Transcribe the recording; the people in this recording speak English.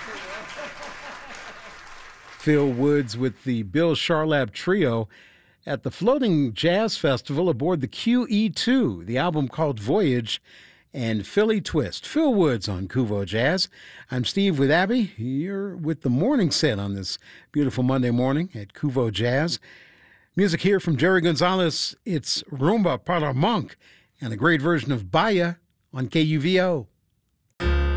Phil Woods with the Bill Charlap Trio at the Floating Jazz Festival aboard the QE2, the album called Voyage, and Philly Twist. Phil Woods on Kuvo Jazz. I'm Steve with Abby. You're with the morning set on this beautiful Monday morning at Kuvo Jazz. Music here from Jerry Gonzalez. It's Rumba para Monk and a great version of Baya on KUVO.